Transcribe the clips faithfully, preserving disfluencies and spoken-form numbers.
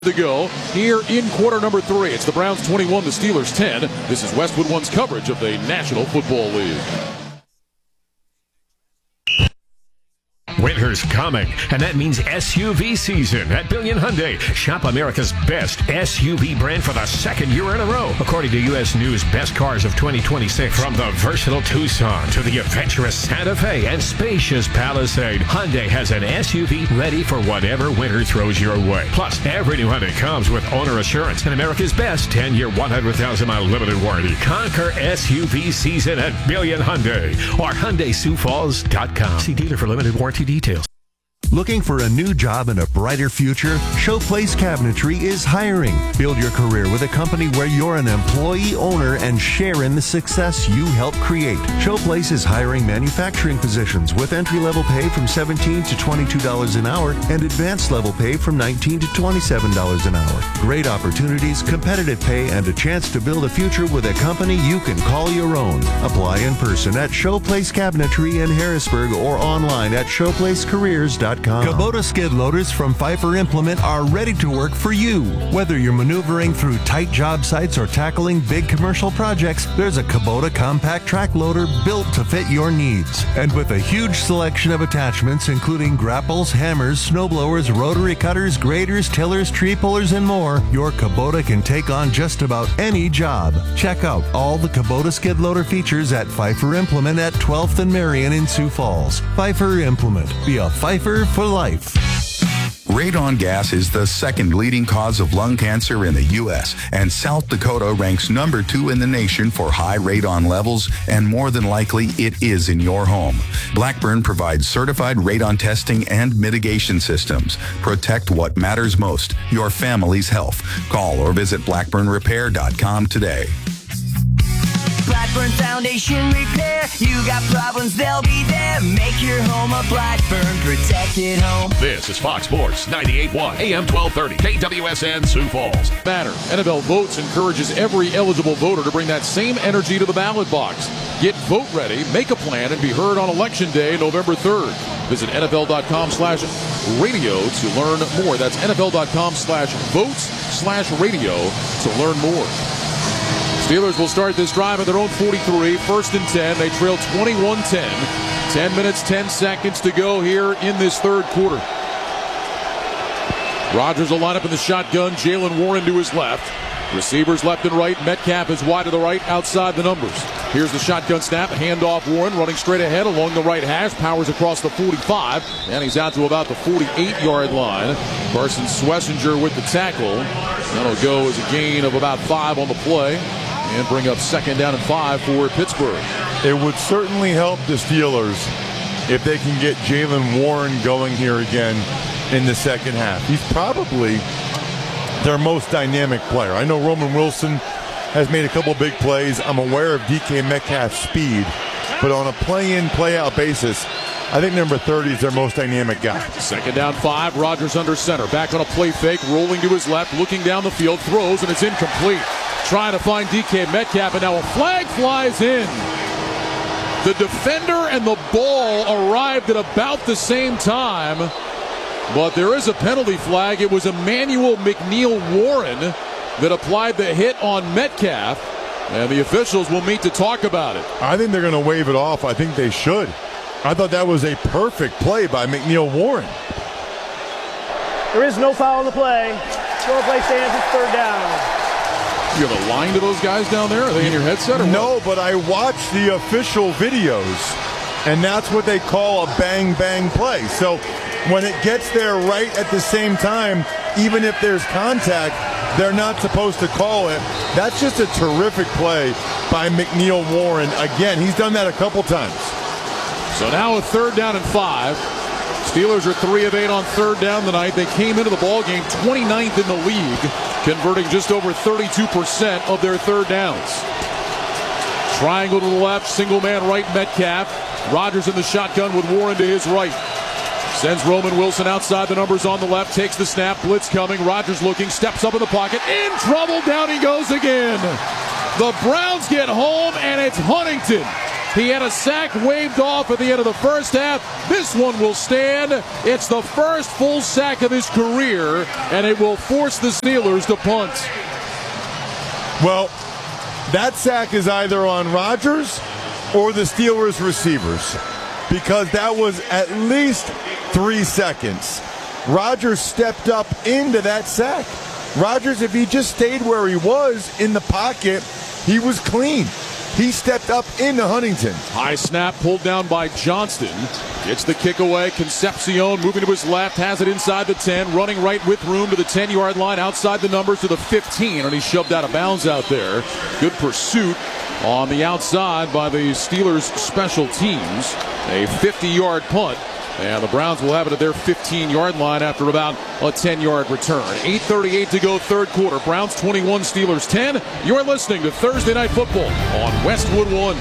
To go here in quarter number three. It's the Browns twenty-one, the Steelers ten. This is Westwood One's coverage of the National Football League. Winter's coming, and that means S U V season at Billion Hyundai. Shop America's best S U V brand for the second year in a row, according to U S News Best Cars of twenty twenty-six. From the versatile Tucson to the adventurous Santa Fe and spacious Palisade, Hyundai has an S U V ready for whatever winter throws your way. Plus, every new Hyundai comes with owner assurance and America's best ten-year, one hundred thousand mile limited warranty. Conquer S U V season at Billion Hyundai or Hyundai Sioux Falls dot com. See dealer for limited warranty details. Looking for a new job and a brighter future? Showplace Cabinetry is hiring. Build your career with a company where you're an employee owner and share in the success you help create. Showplace is hiring manufacturing positions with entry-level pay from seventeen dollars to twenty-two dollars an hour and advanced level pay from nineteen dollars to twenty-seven dollars an hour. Great opportunities, competitive pay, and a chance to build a future with a company you can call your own. Apply in person at Showplace Cabinetry in Harrisburg or online at showplace careers dot com. Kubota skid loaders from Pfeiffer Implement are ready to work for you. Whether you're maneuvering through tight job sites or tackling big commercial projects, there's a Kubota compact track loader built to fit your needs. And with a huge selection of attachments, including grapples, hammers, snowblowers, rotary cutters, graders, tillers, tree pullers, and more, your Kubota can take on just about any job. Check out all the Kubota skid loader features at Pfeiffer Implement at twelfth and Marion in Sioux Falls. Pfeiffer Implement. Be a Pfeiffer for life. Radon gas is the second leading cause of lung cancer in the U S, and South Dakota ranks number two in the nation for high radon levels, and more than likely it is in your home. Blackburn provides certified radon testing and mitigation systems. Protect what matters most, your family's health. Call or visit blackburn repair dot com today. Blackburn Foundation Repair. You got problems, they'll be there. Make your home a Blackburn protected home. This is Fox Sports ninety-eight point one, A M twelve thirty, K W S N Sioux Falls. Matter. N F L Votes encourages every eligible voter to bring that same energy to the ballot box. Get vote ready, make a plan, and be heard on Election Day, November third. Visit N F L dot com slash radio to learn more. That's N F L dot com slash votes slash radio to learn more. Steelers will start this drive at their own forty-three, first and ten. They trail twenty-one ten. ten minutes, ten seconds to go here in this third quarter. Rodgers will line up in the shotgun. Jaylen Warren to his left. Receivers left and right. Metcalf is wide to the right, outside the numbers. Here's the shotgun snap. Handoff Warren running straight ahead along the right hash. Powers across the forty-five. And he's out to about the forty-eight-yard line. Carson Swessinger with the tackle. That'll go as a gain of about five on the play. And bring up second down and five for Pittsburgh. It would certainly help the Steelers if they can get Jaylen Warren going here again in the second half. He's probably their most dynamic player. I know Roman Wilson has made a couple big plays. I'm aware of D K Metcalf's speed. But on a play-in, play-out basis, I think number thirty is their most dynamic guy. Second down five, Rodgers under center. Back on a play fake, rolling to his left, looking down the field, throws, and it's incomplete. Trying to find D K Metcalf, and now a flag flies in. The defender and the ball arrived at about the same time, but there is a penalty flag. It was Emmanuel McNeil Warren that applied the hit on Metcalf, and the officials will meet to talk about it. I think they're going to wave it off. I think they should. I thought that was a perfect play by McNeil Warren. There is no foul on the play. Score play stands. It's third down. You have a line to those guys down there? Are they in your headset or what? No, but I watched the official videos, and that's what they call a bang-bang play. So when it gets there right at the same time, even if there's contact, they're not supposed to call it. That's just a terrific play by McNeil Warren. Again, he's done that a couple times. So now a third down and five. Steelers are three of eight on third down tonight. They came into the ballgame twenty-ninth in the league, converting just over thirty-two percent of their third downs. Triangle to the left, single man right, Metcalf. Rodgers in the shotgun with Warren to his right. Sends Roman Wilson outside the numbers on the left, takes the snap, blitz coming. Rodgers looking, steps up in the pocket, in trouble, down he goes again. The Browns get home, and it's Huntington He had a sack waved off at the end of the first half. This one will stand. It's the first full sack of his career, and it will force the Steelers to punt. Well, that sack is either on Rodgers or the Steelers receivers, because that was at least three seconds. Rodgers stepped up into that sack. Rodgers, if he just stayed where he was in the pocket, he was clean. He stepped up into Huntington. High snap pulled down by Johnston. Gets the kick away. Concepcion moving to his left. Has it inside the ten. Running right with room to the ten-yard line. Outside the numbers to the fifteen. And he shoved out of bounds out there. Good pursuit on the outside by the Steelers special teams. A fifty-yard punt. And the Browns will have it at their fifteen-yard line after about a ten-yard return. eight thirty-eight to go, third quarter. Browns twenty-one, Steelers ten. You're listening to Thursday Night Football on Westwood One.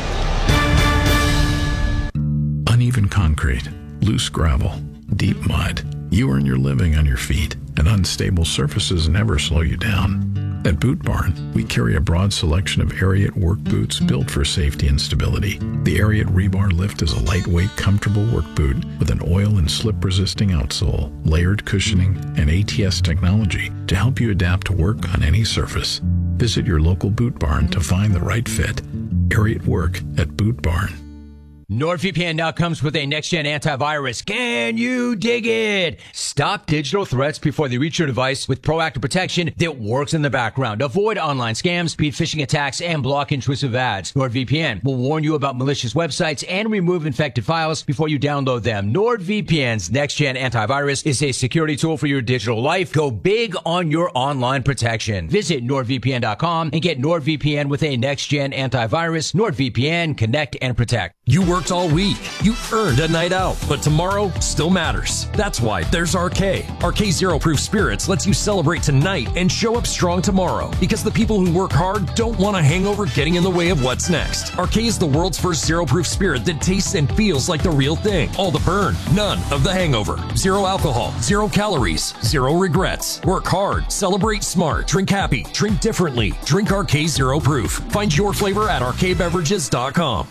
Uneven concrete, loose gravel, deep mud. You earn your living on your feet, and unstable surfaces never slow you down. At Boot Barn, we carry a broad selection of Ariat work boots built for safety and stability. The Ariat Rebar Lift is a lightweight, comfortable work boot with an oil and slip-resisting outsole, layered cushioning, and A T S technology to help you adapt to work on any surface. Visit your local Boot Barn to find the right fit. Ariat Work at Boot Barn. NordVPN now comes with a next-gen antivirus. Can you dig it? Stop digital threats before they reach your device with proactive protection that works in the background. Avoid online scams, speed phishing attacks, and block intrusive ads. NordVPN will warn you about malicious websites and remove infected files before you download them. NordVPN's next-gen antivirus is a security tool for your digital life. Go big on your online protection. Visit NordVPN dot com and get NordVPN with a next-gen antivirus. NordVPN, connect and protect. You worked all week. You earned a night out, but tomorrow still matters. That's why there's R K. R K Zero Proof Spirits lets you celebrate tonight and show up strong tomorrow, because the people who work hard don't want a hangover getting in the way of what's next. R K is the world's first zero proof spirit that tastes and feels like the real thing. All the burn, none of the hangover. Zero alcohol, zero calories, zero regrets. Work hard, celebrate smart, drink happy, drink differently. Drink R K Zero Proof. Find your flavor at R K beverages dot com.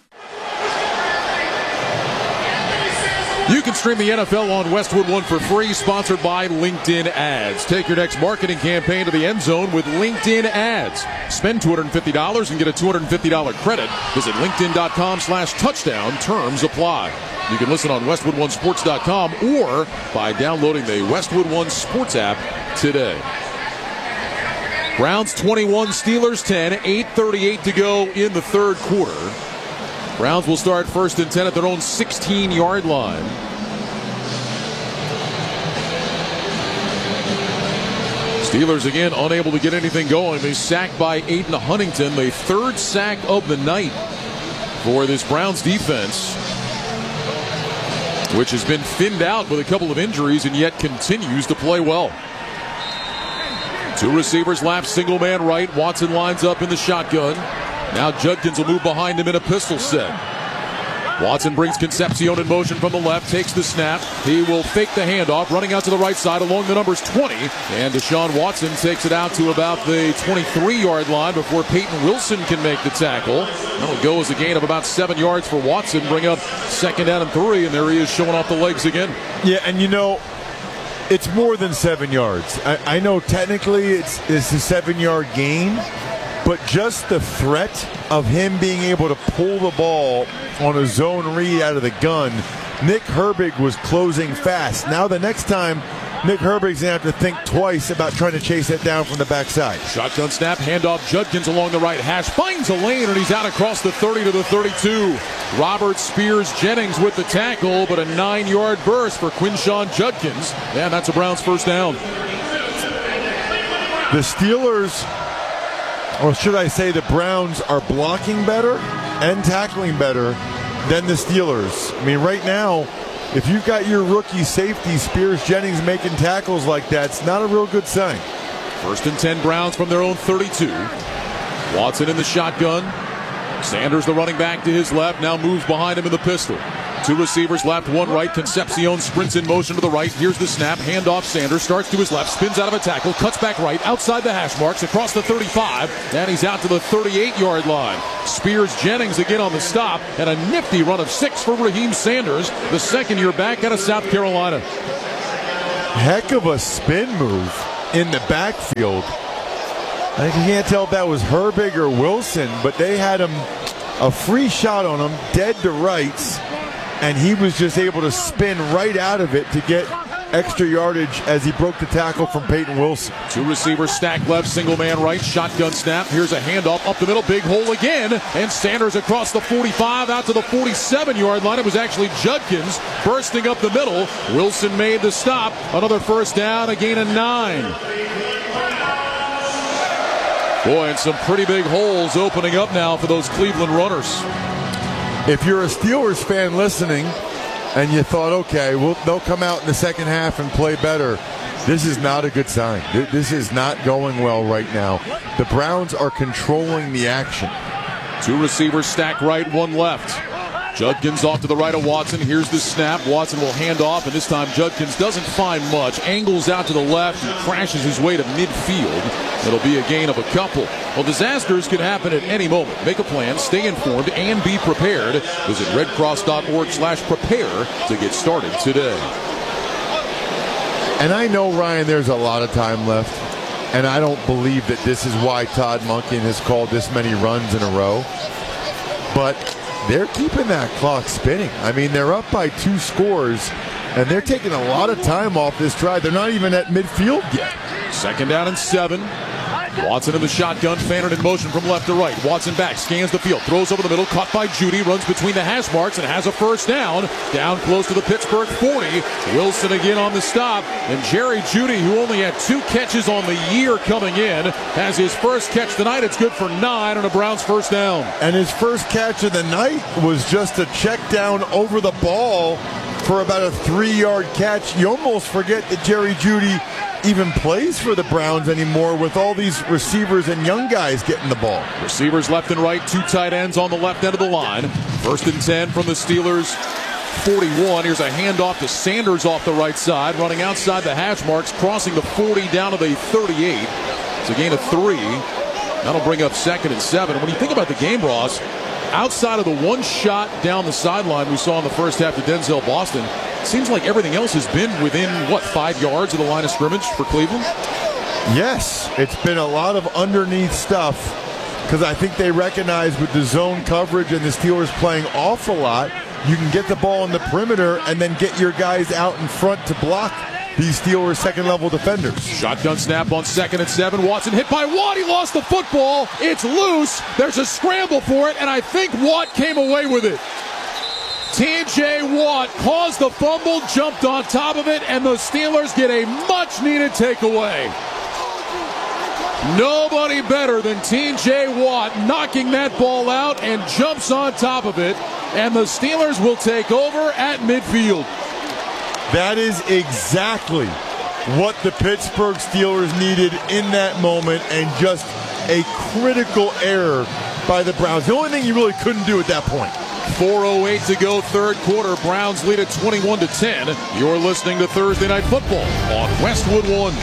You can stream the N F L on Westwood One for free, sponsored by LinkedIn Ads. Take your next marketing campaign to the end zone with LinkedIn Ads. Spend two hundred fifty dollars and get a two hundred fifty dollars credit. Visit linkedin dot com slash touchdown. Terms apply. You can listen on westwood one sports dot com or by downloading the Westwood One Sports app today. Browns twenty-one, Steelers ten, eight thirty-eight to go in the third quarter. Browns will start first and ten at their own sixteen-yard line. Steelers again unable to get anything going. They sacked by Aiden Huntington, the third sack of the night for this Browns defense, which has been thinned out with a couple of injuries and yet continues to play well. Two receivers left, single man right. Watson lines up in the shotgun. Now Judkins will move behind him in a pistol set. Watson brings Concepcion in motion from the left, takes the snap. He will fake the handoff, running out to the right side along the numbers twenty. And Deshaun Watson takes it out to about the twenty-three-yard line before Peyton Wilson can make the tackle. That'll go as a gain of about seven yards for Watson, bring up second down and three, and there he is showing off the legs again. Yeah, and you know, it's more than seven yards. I, I know technically it's, it's a seven-yard gain, but just the threat of him being able to pull the ball on a zone read out of the gun, Nick Herbig was closing fast. Now the next time, Nick Herbig's going to have to think twice about trying to chase that down from the backside. Shotgun snap, handoff, Judkins along the right hash, finds a lane, and he's out across the thirty to the thirty-two. Robert Spears Jennings with the tackle, but a nine-yard burst for Quinshon Judkins. And that's a Browns first down. The Steelers, or should I say the Browns, are blocking better and tackling better than the Steelers. I mean, right now, if you've got your rookie safety, Spears Jennings, making tackles like that, it's not a real good sign. First and ten, Browns from their own thirty-two. Watson in the shotgun. Sanders, the running back, to his left, now moves behind him in the pistol. Two receivers left, one right. Concepcion sprints in motion to the right. Here's the snap. Handoff. Sanders starts to his left, spins out of a tackle, cuts back right, outside the hash marks, across the thirty-five, and he's out to the thirty-eight-yard line. Spears Jennings again on the stop, and a nifty run of six for Raheem Sanders, the second-year back out of South Carolina. Heck of a spin move in the backfield. I can't tell if that was Herbig or Wilson, but they had him a free shot on him, dead to rights, and he was just able to spin right out of it to get extra yardage as he broke the tackle from Peyton Wilson. Two receivers stacked left, single man right, shotgun snap. Here's a handoff up the middle, big hole again, and Sanders across the forty-five out to the forty-seven-yard line. It was actually Judkins bursting up the middle. Wilson made the stop. Another first down, a gain of nine. Boy, and some pretty big holes opening up now for those Cleveland runners. If you're a Steelers fan listening and you thought, okay, well, they'll come out in the second half and play better, this is not a good sign. This is not going well right now. The Browns are controlling the action. Two receivers stacked right, one left. Judkins off to the right of Watson. Here's the snap. Watson will hand off, and this time Judkins doesn't find much. Angles out to the left and crashes his way to midfield. It'll be a gain of a couple. Well, disasters can happen at any moment. Make a plan, stay informed, and be prepared. Visit redcross.org slash prepare to get started today. And I know, Ryan, there's a lot of time left, and I don't believe that this is why Todd Monken has called this many runs in a row. But they're keeping that clock spinning. I mean, they're up by two scores, and they're taking a lot of time off this drive. They're not even at midfield yet. Second down and seven. Watson in the shotgun, Fannin in motion from left to right. Watson back, scans the field, throws over the middle, caught by Judy, runs between the hash marks and has a first down. Down close to the Pittsburgh forty. Wilson again on the stop. And Jerry Judy, who only had two catches on the year coming in, has his first catch tonight. It's good for nine on a Browns first down. And his first catch of the night was just a check down over the ball for about a three-yard catch. You almost forget that Jerry Judy even plays for the Browns anymore with all these receivers and young guys getting the ball. Receivers left and right, two tight ends on the left end of the line. First and ten from the Steelers forty-one. Here's a handoff to Sanders off the right side, running outside the hash marks, crossing the forty down to the thirty-eight. It's a gain of three. That'll bring up second and seven. When you think about the game, Ross, outside of the one shot down the sideline we saw in the first half to Denzel Boston, it seems like everything else has been within, what, five yards of the line of scrimmage for Cleveland? Yes, it's been a lot of underneath stuff because I think they recognize with the zone coverage and the Steelers playing off a lot, you can get the ball in the perimeter and then get your guys out in front to block these Steelers second-level defenders. Shotgun snap on second and seven. Watson hit by Watt. He lost the football. It's loose. There's a scramble for it, and I think Watt came away with it. T J Watt caused the fumble, jumped on top of it, and the Steelers get a much-needed takeaway. Nobody better than T J Watt knocking that ball out and jumps on top of it, and the Steelers will take over at midfield. That is exactly what the Pittsburgh Steelers needed in that moment, and just a critical error by the Browns. The only thing you really couldn't do at that point. four oh eight to go, third quarter. Browns lead at twenty-one to ten. You're listening to Thursday Night Football on Westwood One.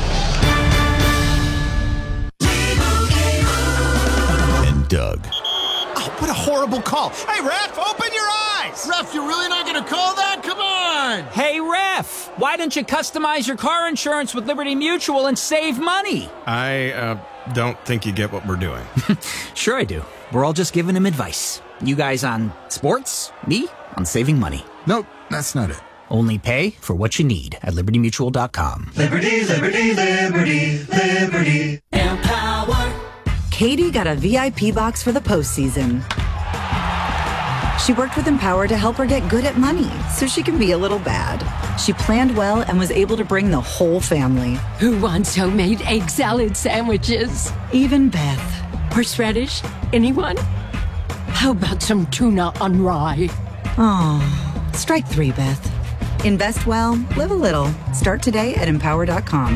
And Doug. Oh, what a horrible call. Hey, ref, open your eyes. Ref, you're really not going to call that? Come on. Hey, ref, why don't you customize your car insurance with Liberty Mutual and save money? I uh, don't think you get what we're doing. Sure I do. We're all just giving him advice. You guys on sports, me on saving money. Nope, that's not it. Only pay for what you need at liberty mutual dot com. Liberty, liberty, liberty, liberty. Empower. Katie got a V I P box for the postseason. She worked with Empower to help her get good at money so she can be a little bad. She planned well and was able to bring the whole family. Who wants homemade egg salad sandwiches? Even Beth. Horseradish? Anyone? How about some tuna on rye? Oh, strike three, Beth. Invest well, live a little. Start today at empower dot com.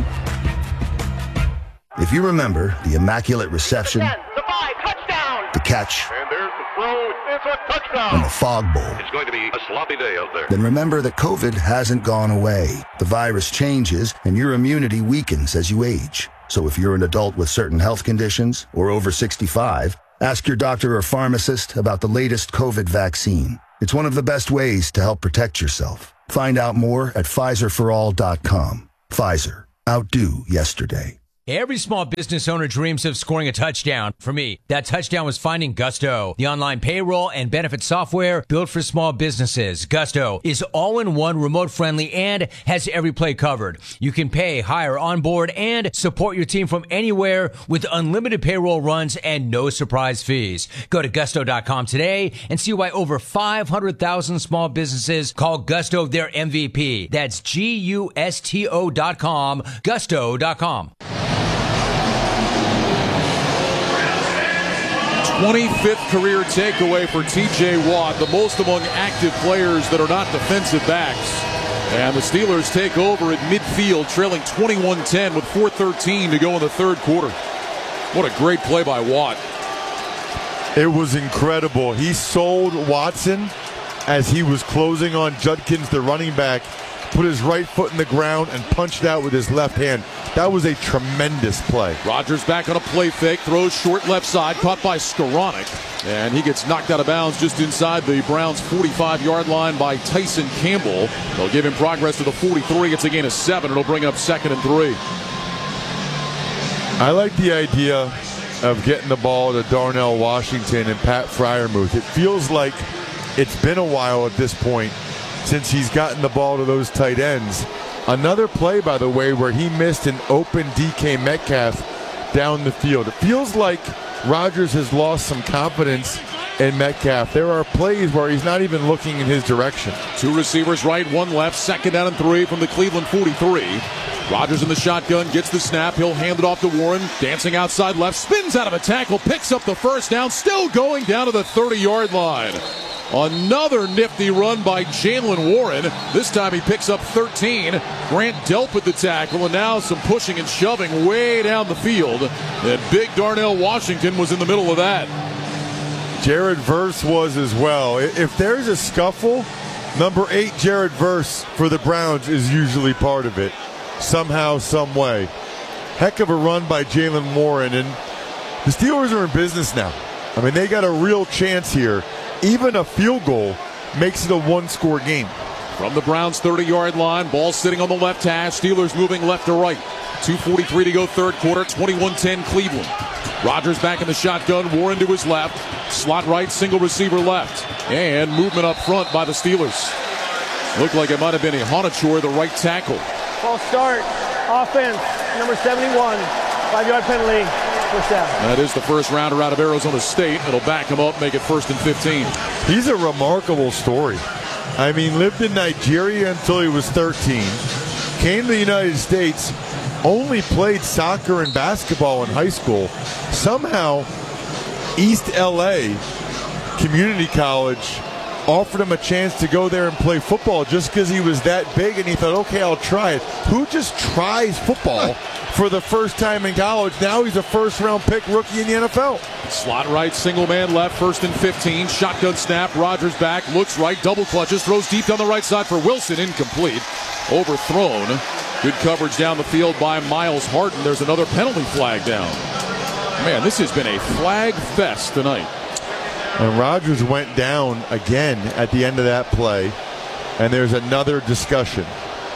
If you remember the immaculate reception, the, five, touchdown. The catch, and there's the throw, and the fog bowl, It's going to be a sloppy day out there. then remember that COVID hasn't gone away. The virus changes and your immunity weakens as you age. So if you're an adult with certain health conditions or over sixty-five, ask your doctor or pharmacist about the latest COVID vaccine. It's one of the best ways to help protect yourself. Find out more at Pfizer for all dot com. Pfizer. Outdo yesterday. Every small business owner dreams of scoring a touchdown. For me, that touchdown was finding Gusto, the online payroll and benefit software built for small businesses. Gusto is all-in-one, remote-friendly, and has every play covered. You can pay, hire, onboard, and support your team from anywhere with unlimited payroll runs and no surprise fees. Go to gusto dot com today and see why over five hundred thousand small businesses call Gusto their M V P. That's G U S T O dot com, gusto dot com. twenty-fifth career takeaway for T J Watt, the most among active players that are not defensive backs. And the Steelers take over at midfield, trailing twenty-one ten with four thirteen to go in the third quarter. What a great play by Watt. It was incredible. He sold Watson as he was closing on Judkins, the running back, put his right foot in the ground and punched out with his left hand. That was a tremendous play. Rodgers back on a play fake, throws short left side, caught by Skoranek, and he gets knocked out of bounds just inside the Browns' forty-five-yard line by Tyson Campbell. They'll give him progress to the forty-three. It's a gain of seven. It'll bring up second and three. I like the idea of getting the ball to Darnell Washington and Pat Freiermuth. It feels like it's been a while at this point since he's gotten the ball to those tight ends. Another play, by the way, where he missed an open D K Metcalf down the field. It feels like Rodgers has lost some confidence in Metcalf. There are plays where he's not even looking in his direction. Two receivers right, one left, second down and three from the Cleveland forty-three. Rodgers in the shotgun, gets the snap, he'll hand it off to Warren, dancing outside left, spins out of a tackle, picks up the first down, still going down to the thirty-yard line. Another nifty run by Jaylen Warren. This time he picks up thirteen. Grant Delp with the tackle, and now some pushing and shoving way down the field. And big Darnell Washington was in the middle of that. Jared Verse was as well. If there's a scuffle, number eight Jared Verse for the Browns is usually part of it. Somehow, some way. Heck of a run by Jaylen Warren, and the Steelers are in business now. I mean, they got a real chance here. Even a field goal makes it a one-score game. From the Browns' thirty-yard line, ball sitting on the left hash. Steelers moving left to right. two forty-three to go third quarter, twenty-one ten Cleveland. Rodgers back in the shotgun, Warren to his left. Slot right, single receiver left. And movement up front by the Steelers. Looked like it might have been a Honachor, the right tackle. False start. Offense, number seventy-one. Five-yard penalty. First down. That is the first rounder out of Arizona State. It'll back him up, make it first and fifteen. He's a remarkable story. I mean, lived in Nigeria until he was thirteen. Came to the United States, only played soccer and basketball in high school. Somehow, East L A Community College offered him a chance to go there and play football just because he was that big, and he thought, okay, I'll try it. Who just tries football for the first time in college? Now he's a first-round pick rookie in the N F L. Slot right, single man left, first and fifteen. Shotgun snap, Rodgers back, looks right, double clutches, throws deep down the right side for Wilson, incomplete. Overthrown. Good coverage down the field by Miles Harden. There's another penalty flag down. Man, this has been a flag fest tonight. And Rodgers went down again at the end of that play, and there's another discussion.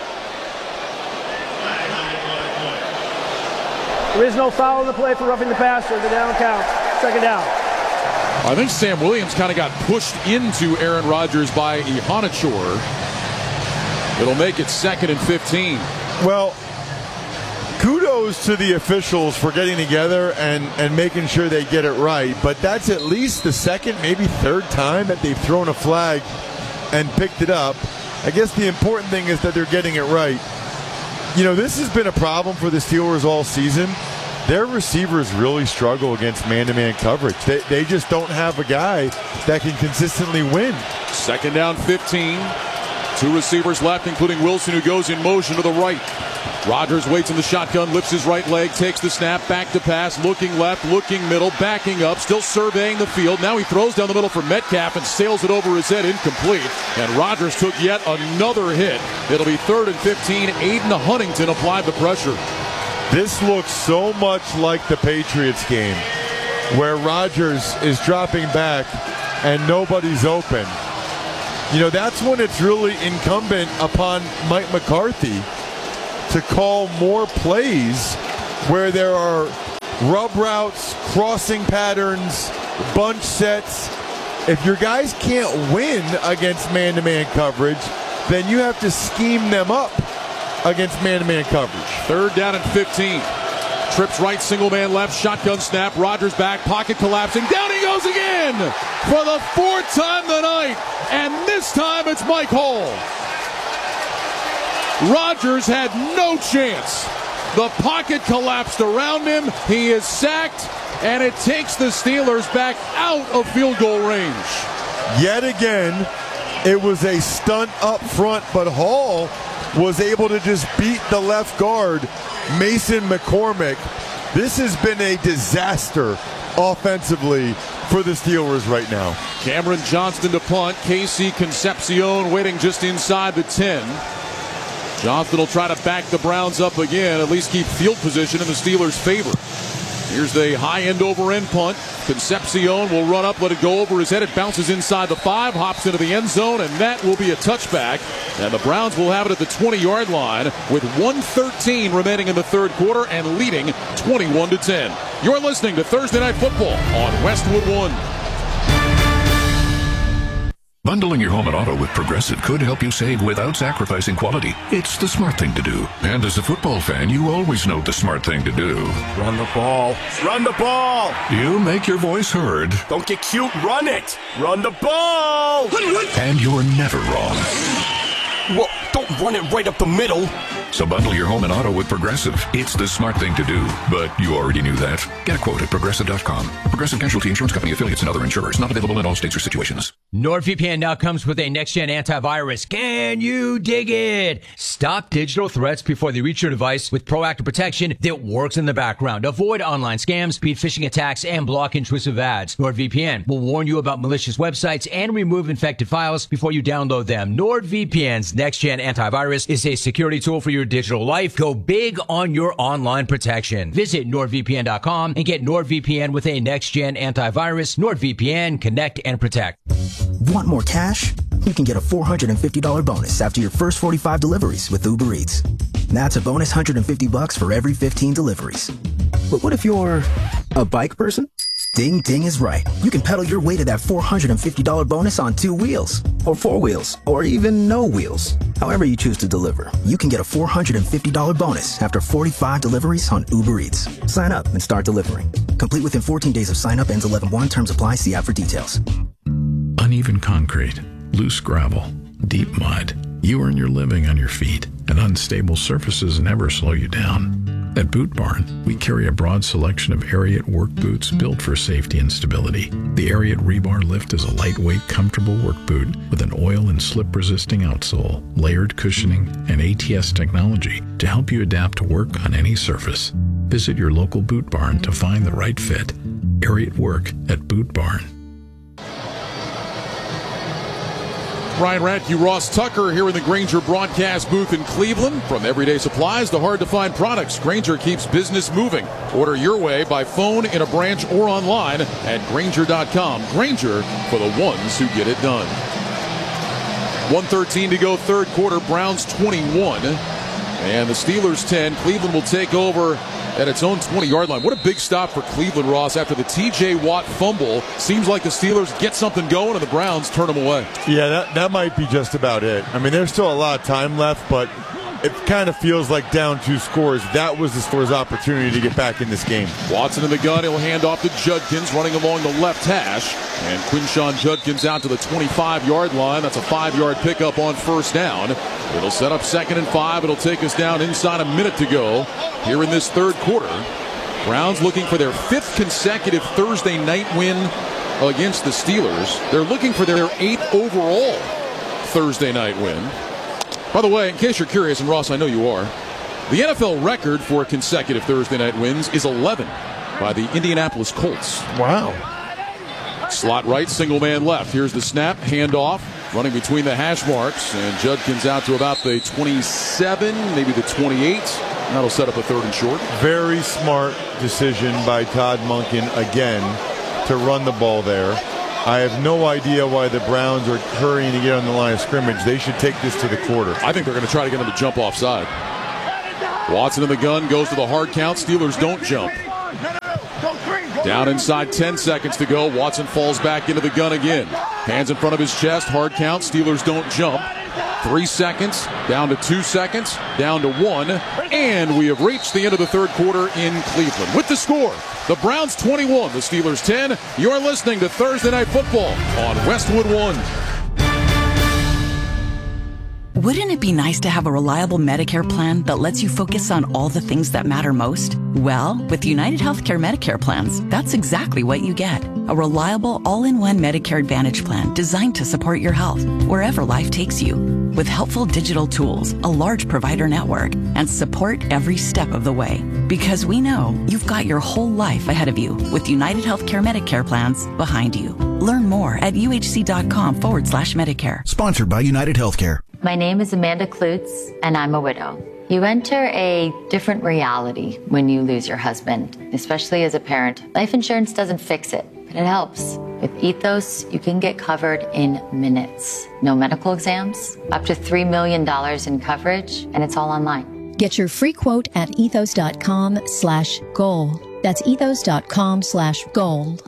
There is no foul in the play for roughing the passer. The down count. Second down. I think Sam Williams kind of got pushed into Aaron Rodgers by Ihonachor. It'll make it second and fifteen. Well, kudos to the officials for getting together and, and making sure they get it right. But that's at least the second, maybe third time that they've thrown a flag and picked it up. I guess the important thing is that they're getting it right. You know, this has been a problem for the Steelers all season. Their receivers really struggle against man-to-man coverage. They, they just don't have a guy that can consistently win. Second down, fifteen. Two receivers left, including Wilson, who goes in motion to the right. Rodgers waits in the shotgun, lifts his right leg, takes the snap, back to pass, looking left, looking middle, backing up, still surveying the field. Now he throws down the middle for Metcalf and sails it over his head, incomplete. And Rodgers took yet another hit. It'll be third and fifteen. Aiden Huntington applied the pressure. This looks so much like the Patriots game, where Rodgers is dropping back and nobody's open. You know, that's when it's really incumbent upon Mike McCarthy to call more plays where there are rub routes, crossing patterns, bunch sets. If your guys can't win against man-to-man coverage, then you have to scheme them up against man-to-man coverage. Third down and fifteen. Trips right, single man left, shotgun snap. Rodgers back, pocket collapsing. Down he goes again for the fourth time tonight. And this time it's Mike Hall. Rodgers had no chance. The pocket collapsed around him. He is sacked, and it takes the Steelers back out of field goal range. Yet again, it was a stunt up front, but Hall was able to just beat the left guard, Mason McCormick. This has been a disaster offensively for the Steelers right now. Cameron Johnston to punt. Casey Concepcion waiting just inside the ten. Johnston will try to back the Browns up again, at least keep field position in the Steelers' favor. Here's the high-end over-end punt. Concepcion will run up, let it go over his head. It bounces inside the five, hops into the end zone, and that will be a touchback. And the Browns will have it at the twenty-yard line with one thirteen remaining in the third quarter and leading twenty-one to ten. You're listening to Thursday Night Football on Westwood One. Bundling your home and auto with Progressive could help you save without sacrificing quality. It's the smart thing to do. And as a football fan, you always know the smart thing to do. Run the ball. Run the ball. You make your voice heard. Don't get cute. Run it. Run the ball. And you're never wrong. Well, don't run it right up the middle. So bundle your home and auto with Progressive. It's the smart thing to do, but you already knew that. Get a quote at Progressive dot com. Progressive Casualty Insurance Company affiliates and other insurers. Not available in all states or situations. NordVPN now comes with a next-gen antivirus. Can you dig it? Stop digital threats before they reach your device with proactive protection that works in the background. Avoid online scams, speed phishing attacks, and block intrusive ads. NordVPN will warn you about malicious websites and remove infected files before you download them. NordVPN's next-gen antivirus is a security tool for your digital life. Go big on your online protection. Visit Nord V P N dot com and get NordVPN with a next-gen antivirus. NordVPN, connect and protect. Want more cash? You can get a four hundred fifty dollars bonus after your first forty-five deliveries with Uber Eats. That's a bonus one hundred fifty bucks for every fifteen deliveries. But what if you're a bike person? Ding Ding is right. You can pedal your way to that four hundred fifty dollars bonus on two wheels, or four wheels, or even no wheels. However you choose to deliver, you can get a four hundred fifty dollars bonus after forty-five deliveries on Uber Eats. Sign up and start delivering. Complete within fourteen days of sign up. Ends eleven one. Terms apply. See app for details. Uneven concrete, loose gravel, deep mud. You earn your living on your feet, and unstable surfaces never slow you down. At Boot Barn, we carry a broad selection of Ariat work boots built for safety and stability. The Ariat Rebar Lift is a lightweight, comfortable work boot with an oil and slip-resisting outsole, layered cushioning, and A T S technology to help you adapt to work on any surface. Visit your local Boot Barn to find the right fit. Ariat Work at Boot Barn. Ryan Radke, Ross Tucker here in the Grainger broadcast booth in Cleveland. From everyday supplies to hard-to-find products, Grainger keeps business moving. Order your way by phone, in a branch, or online at Grainger dot com. Grainger, for the ones who get it done. one thirteen to go, third quarter. Browns twenty-one. And the Steelers ten. Cleveland will take over at its own twenty-yard line. What a big stop for Cleveland, Ross, after the T J Watt fumble. Seems like the Steelers get something going and the Browns turn them away. Yeah, that, that might be just about it. I mean, there's still a lot of time left, but it kind of feels like down two scores. That was the Steelers' opportunity to get back in this game. Watson in the gun. He'll hand off to Judkins running along the left hash. And Quinshawn Judkins out to the twenty-five-yard line. That's a five-yard pickup on first down. It'll set up second and five. It'll take us down inside a minute to go here in this third quarter. Browns looking for their fifth consecutive Thursday night win against the Steelers. They're looking for their eighth overall Thursday night win. By the way, in case you're curious, and Ross, I know you are, The N F L record for consecutive Thursday night wins is eleven by the Indianapolis Colts. Wow. Slot right, single man left. Here's the snap, handoff, running between the hash marks, and Judkins out to about the twenty-seven, maybe the twenty-eight. That'll set up a third and short. Very smart decision by Todd Monken again to run the ball there. I have no idea why the Browns are hurrying to get on the line of scrimmage. They should take this to the quarter. I think they're going to try to get him to jump offside. Watson in the gun, goes to the hard count. Steelers don't jump. Down inside, ten seconds to go. Watson falls back into the gun again. Hands in front of his chest, hard count. Steelers don't jump. Three seconds, down to two seconds, down to one. And we have reached the end of the third quarter in Cleveland. With the score, the Browns twenty-one, the Steelers ten. You're listening to Thursday Night Football on Westwood One. Wouldn't it be nice to have a reliable Medicare plan that lets you focus on all the things that matter most? Well, with United Healthcare Medicare plans, that's exactly what you get. A reliable, all-in-one Medicare Advantage plan designed to support your health wherever life takes you. With helpful digital tools, a large provider network, and support every step of the way. Because we know you've got your whole life ahead of you with United Healthcare Medicare plans behind you. Learn more at uhc.com forward slash Medicare. Sponsored by United Healthcare. My name is Amanda Klutz, and I'm a widow. You enter a different reality when you lose your husband, especially as a parent. Life insurance doesn't fix it, but it helps. With Ethos, you can get covered in minutes. No medical exams, up to three million dollars in coverage, and it's all online. Get your free quote at ethos.com slash gold. That's ethos.com slash gold.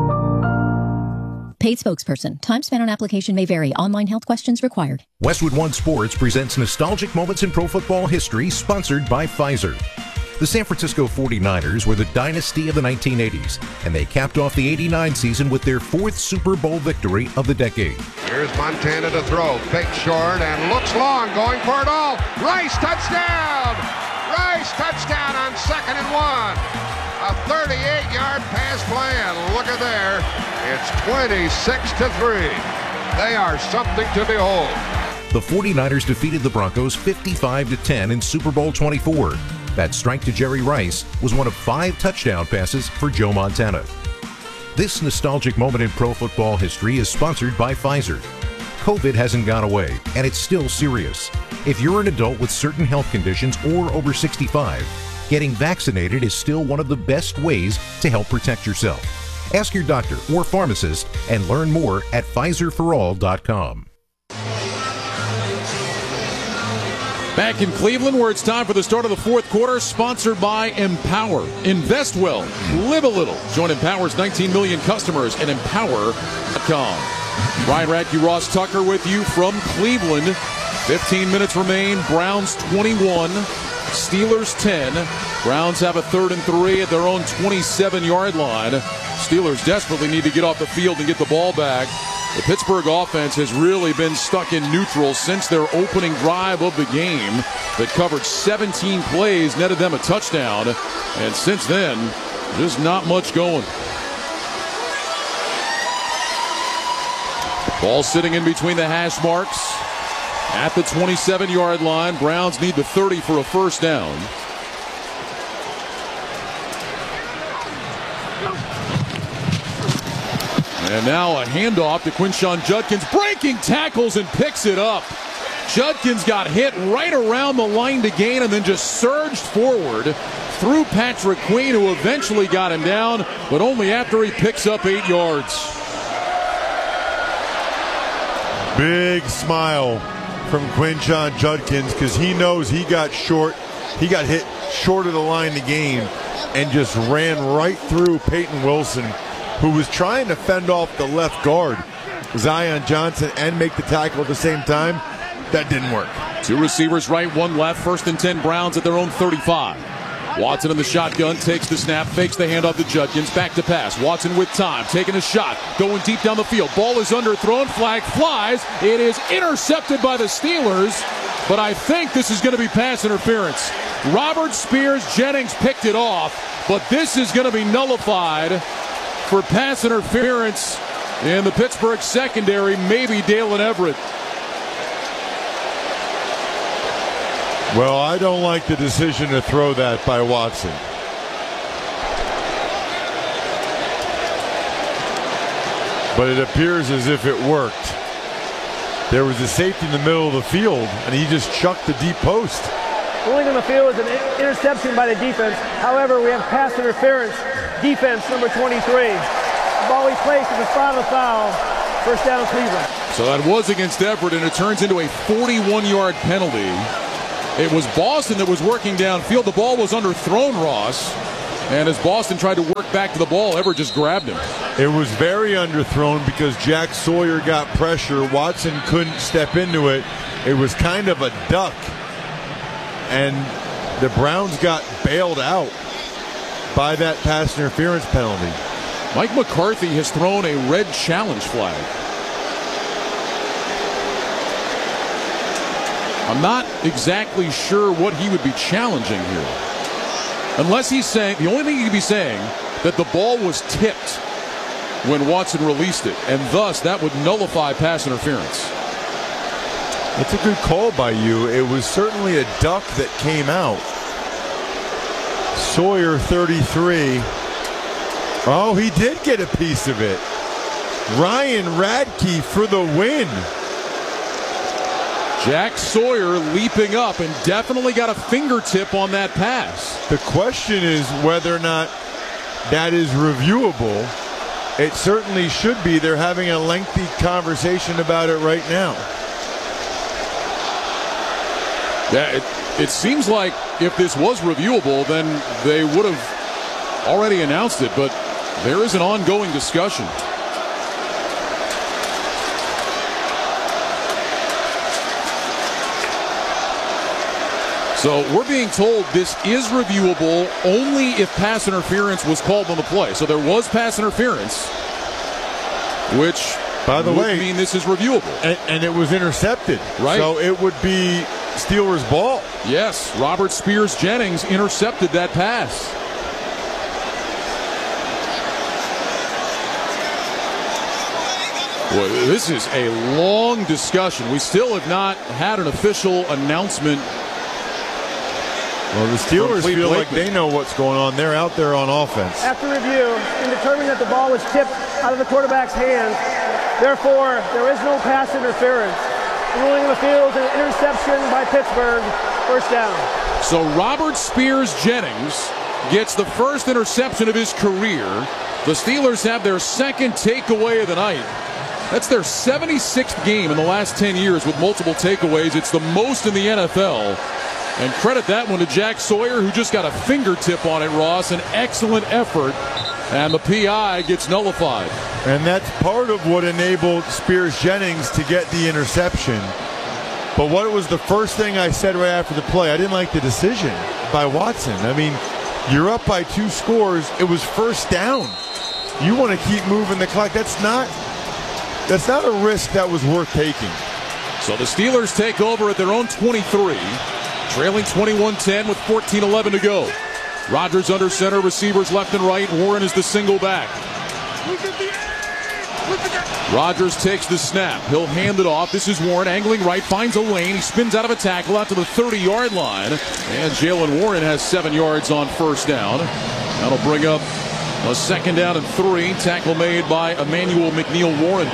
Paid spokesperson. Time spent on application may vary. Online health questions required. Westwood One Sports presents Nostalgic Moments in Pro Football History, sponsored by Pfizer. The San Francisco forty-niners were the dynasty of the nineteen eighties, and they capped off the eighty-nine season with their fourth Super Bowl victory of the decade. Here's Montana to throw. Fake short and looks long, going for it all. Rice touchdown! Rice touchdown on second and one. A thirty-eight yard pass play, and look at there. It's twenty-six to three. They are something to behold. The forty-niners defeated the Broncos fifty-five to ten in Super Bowl twenty-four. That strike to Jerry Rice was one of five touchdown passes for Joe Montana. This nostalgic moment in pro football history is sponsored by Pfizer. COVID hasn't gone away, and it's still serious. If you're an adult with certain health conditions or over sixty-five, getting vaccinated is still one of the best ways to help protect yourself. Ask your doctor or pharmacist and learn more at Pfizer for all dot com. Back in Cleveland, where it's time for the start of the fourth quarter, sponsored by Empower. Invest well, live a little. Join Empower's nineteen million customers at empower dot com. Ryan Radke, Ross Tucker with you from Cleveland. fifteen minutes remain. Browns twenty-one, Steelers ten. Browns have a third and three at their own twenty-seven yard line. Steelers desperately need to get off the field and get the ball back. The Pittsburgh offense has really been stuck in neutral since their opening drive of the game that covered seventeen plays, netted them a touchdown. And since then, just not much going. Ball sitting in between the hash marks at the twenty-seven yard line. Browns need the thirty for a first down. And now a handoff to Quinshon Judkins, breaking tackles and picks it up. Judkins got hit right around the line to gain and then just surged forward through Patrick Queen, who eventually got him down, but only after he picks up eight yards. Big smile from Quinshon Judkins because he knows he got short. He got hit short of the line to gain and just ran right through Peyton Wilson, who was trying to fend off the left guard, Zion Johnson, and make the tackle at the same time. That didn't work. Two receivers right, one left. First and ten, Browns at their own thirty-five. Watson in the shotgun, takes the snap, fakes the handoff to Judkins, back to pass. Watson with time, taking a shot, going deep down the field. Ball is underthrown, flag flies. It is intercepted by the Steelers, but I think this is going to be pass interference. Robert Spears Jennings picked it off, but this is going to be nullified for pass interference in the Pittsburgh secondary, maybe Dalen Everett. Well, I don't like the decision to throw that by Watson. But it appears as if it worked. There was a safety in the middle of the field, and he just chucked the deep post. Ruling on the field is an interception by the defense. However, we have pass interference. Defense number twenty-three. The ball he placed at the spot of the foul. First down, Cleveland. So that was against Everett, and it turns into a forty-one-yard penalty. It was Boston that was working downfield. The ball was underthrown, Ross. And as Boston tried to work back to the ball, Everett just grabbed him. It was very underthrown because Jack Sawyer got pressure. Watson couldn't step into it. It was kind of a duck. And the Browns got bailed out by that pass interference penalty. Mike McCarthy has thrown a red challenge flag. I'm not exactly sure what he would be challenging here. Unless he's saying, the only thing he could be saying, that the ball was tipped when Watson released it, and thus that would nullify pass interference. That's a good call by you. It was certainly a duck that came out. Sawyer, thirty-three. Oh, he did get a piece of it. Ryan Radke for the win. Jack Sawyer leaping up and definitely got a fingertip on that pass. The question is whether or not that is reviewable. It certainly should be. They're having a lengthy conversation about it right now. Yeah, it, it seems like if this was reviewable, then they would have already announced it, but there is an ongoing discussion. So we're being told this is reviewable only if pass interference was called on the play. So there was pass interference, which, by the would way, mean this is reviewable. And, and it was intercepted. Right. So it would be Steelers' ball. Yes, Robert Spears Jennings intercepted that pass. Boy, this is a long discussion. We still have not had an official announcement. Well, the Steelers feel like they know what's going on. They're out there on offense. After review, in determining that the ball was tipped out of the quarterback's hands, therefore, there is no pass interference. The ruling on the field is an interception by Pittsburgh. First down. So Robert Spears Jennings gets the first interception of his career. The Steelers have their second takeaway of the night. That's their seventy-sixth game in the last ten years with multiple takeaways. It's the most in the N F L. And credit that one to Jack Sawyer, who just got a fingertip on it, Ross. An excellent effort. And the P I gets nullified. And that's part of what enabled Spears Jennings to get the interception. But what was the first thing I said right after the play? I didn't like the decision by Watson. I mean, you're up by two scores. It was first down. You want to keep moving the clock. That's not, that's not a risk that was worth taking. So the Steelers take over at their own twenty-three. Trailing twenty-one ten with fourteen eleven to go. Rodgers under center, receivers left and right. Warren is the single back. Rodgers takes the snap. He'll hand it off. This is Warren angling right, finds a lane. He spins out of a tackle out to the thirty-yard line. And Jaylen Warren has seven yards on first down. That'll bring up a second down and three. Tackle made by Emmanuel McNeil Warren.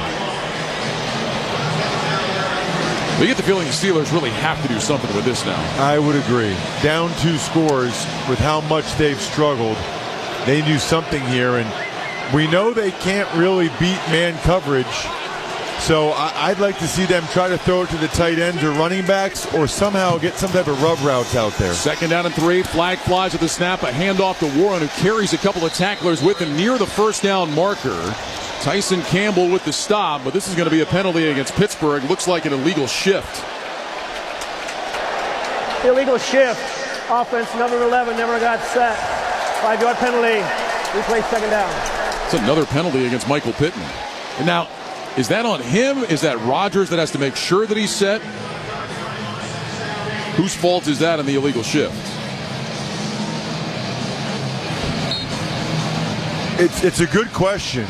We get the feeling the Steelers really have to do something with this now. I would agree. Down two scores with how much they've struggled. They do something here, and we know they can't really beat man coverage. So I'd like to see them try to throw it to the tight ends or running backs or somehow get some type of rub routes out there. Second down and three. Flag flies at the snap. A handoff to Warren, who carries a couple of tacklers with him near the first down marker. Tyson Campbell with the stop, but this is going to be a penalty against Pittsburgh. Looks like an illegal shift. Illegal shift. Offense number eleven never got set. Five-yard penalty. Replay second down. It's another penalty against Michael Pittman. And now, is that on him? Is that Rodgers that has to make sure that he's set? Whose fault is that in the illegal shift? It's it's a good question.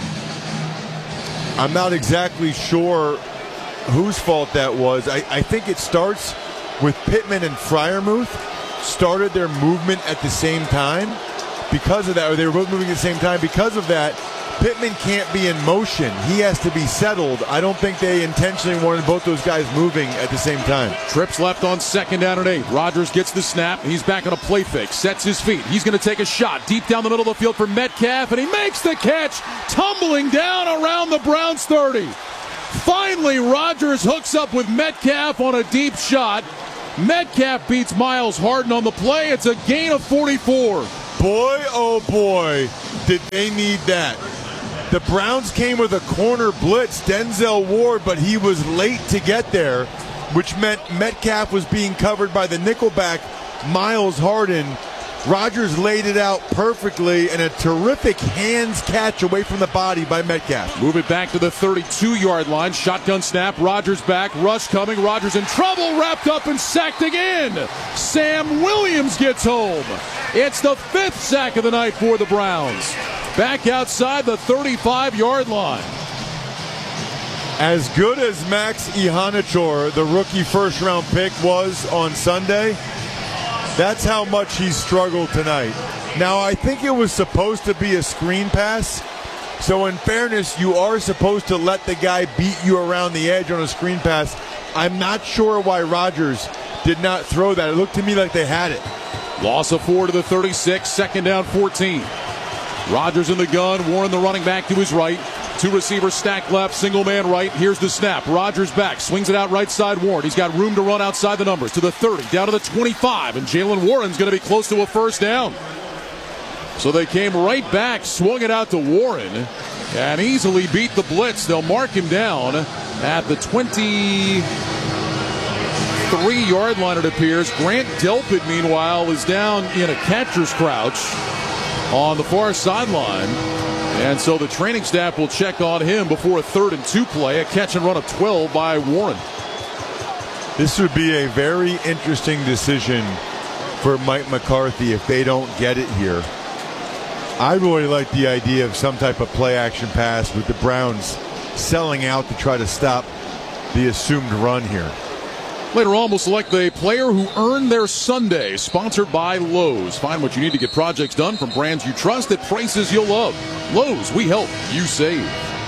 I'm not exactly sure whose fault that was. I, I think it starts with Pittman and Freiermuth started their movement at the same time. Because of that, or they were both moving at the same time, because of that, Pittman can't be in motion. He has to be settled. I don't think they intentionally wanted both those guys moving at the same time. Trips left on second down and eight. Rodgers gets the snap. He's back on a play fake. Sets his feet. He's going to take a shot deep down the middle of the field for Metcalf, and he makes the catch, tumbling down around the Browns thirty. Finally, Rodgers hooks up with Metcalf on a deep shot. Metcalf beats Miles Harden on the play. It's a gain of forty-four. Boy, oh boy, did they need that. The Browns came with a corner blitz, Denzel Ward, but he was late to get there, which meant Metcalf was being covered by the nickelback, Miles Harden. Rodgers laid it out perfectly, and a terrific hands catch away from the body by Metcalf. Move it back to the thirty-two-yard line. Shotgun snap. Rodgers back. Rush coming. Rodgers in trouble. Wrapped up and sacked again. Sam Williams gets home. It's the fifth sack of the night for the Browns. Back outside the thirty-five-yard line. As good as Max Ihanichor, the rookie first-round pick, was on Sunday, that's how much he struggled tonight. Now, I think it was supposed to be a screen pass. So in fairness, you are supposed to let the guy beat you around the edge on a screen pass. I'm not sure why Rodgers did not throw that. It looked to me like they had it. Loss of four to the thirty-six, second down fourteen. Rodgers in the gun, Warren the running back to his right. Two receivers stacked left, single man right. Here's the snap. Rodgers back, swings it out right side Warren. He's got room to run outside the numbers to the thirty, down to the twenty-five, and Jaylen Warren's going to be close to a first down. So they came right back, swung it out to Warren, and easily beat the blitz. They'll mark him down at the twenty-three-yard line, it appears. Grant Delpit, meanwhile, is down in a catcher's crouch on the far sideline. And so the training staff will check on him before a third and two play, a catch and run of twelve by Warren. This would be a very interesting decision for Mike McCarthy if they don't get it here. I really like the idea of some type of play action pass with the Browns selling out to try to stop the assumed run here. Later on, we'll select the player who earned their Sunday, sponsored by Lowe's. Find what you need to get projects done from brands you trust at prices you'll love. Lowe's, we help, you save.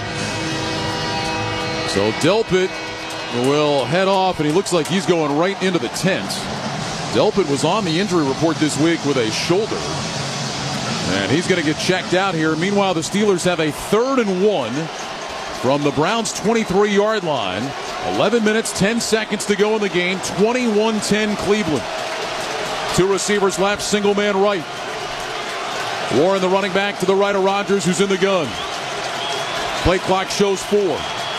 So Delpit will head off, and he looks like he's going right into the tent. Delpit was on the injury report this week with a shoulder, and he's going to get checked out here. Meanwhile, the Steelers have a third and one from the Browns' twenty-three-yard line. eleven minutes, ten seconds to go in the game. twenty-one ten Cleveland. Two receivers left, single man right. Warren, the running back, to the right of Rodgers, who's in the gun. Play clock shows four.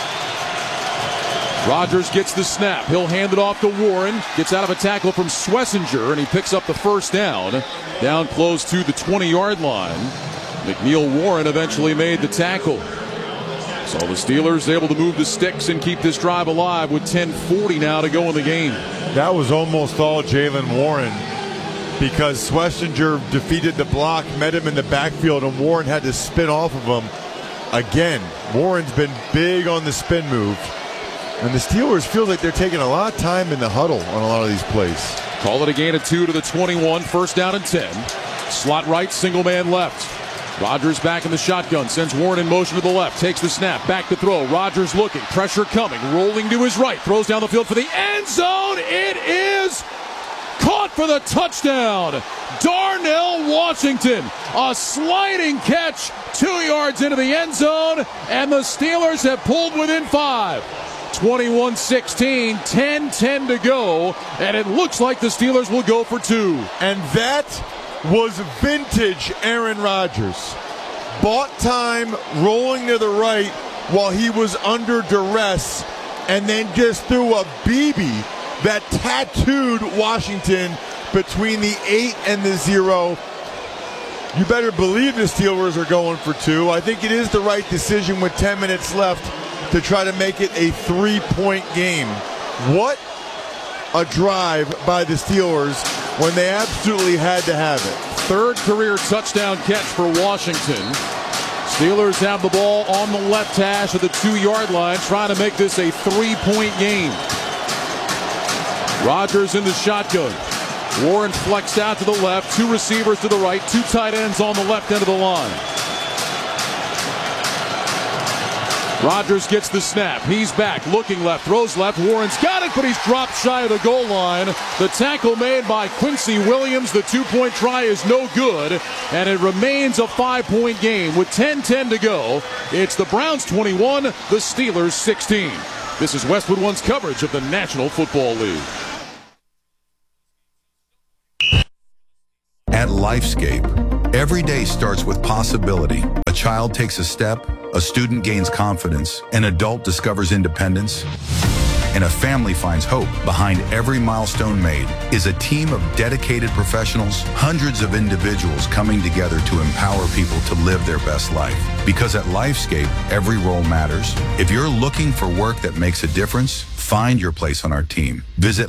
Rodgers gets the snap. He'll hand it off to Warren. Gets out of a tackle from Schlesinger, and he picks up the first down. Down close to the twenty-yard line. McNeil Warren eventually made the tackle. So the Steelers able to move the sticks and keep this drive alive with ten forty now to go in the game. That was almost all Jaylen Warren, because Schlesinger defeated the block, met him in the backfield, and Warren had to spin off of him again. Warren's been big on the spin move, and the Steelers feel like they're taking a lot of time in the huddle on a lot of these plays. Call it a gain of two to the twenty-one, first down and ten. Slot right, single man left. Rodgers back in the shotgun, sends Warren in motion to the left, takes the snap, back to throw. Rodgers looking, pressure coming, rolling to his right, throws down the field for the end zone. It is caught for the touchdown. Darnell Washington, a sliding catch, two yards into the end zone, and the Steelers have pulled within five. twenty-one sixteen, ten ten to go, and it looks like the Steelers will go for two. And that was vintage Aaron Rodgers. Bought time, rolling to the right while he was under duress, and then just threw a B B that tattooed Washington between the eight and the zero. You better believe the Steelers are going for two. I think it is the right decision with ten minutes left to try to make it a three-point game. What a drive by the Steelers when they absolutely had to have it. Third career touchdown catch for Washington. Steelers have the ball on the left hash of the two-yard line, trying to make this a three-point game. Rodgers in the shotgun. Warren flexed out to the left. Two receivers to the right. Two tight ends on the left end of the line. Rodgers gets the snap. He's back, looking left, throws left. Warren's got it, but he's dropped shy of the goal line. The tackle made by Quincy Williams. The two-point try is no good, and it remains a five-point game with ten ten to go. It's the Browns twenty-one, the Steelers sixteen. This is Westwood One's coverage of the National Football League. At Lifescape, every day starts with possibility. A child takes a step, a student gains confidence, an adult discovers independence, and a family finds hope. Behind every milestone made is a team of dedicated professionals, hundreds of individuals coming together to empower people to live their best life. Because at Lifescape, every role matters. If you're looking for work that makes a difference, find your place on our team. Visit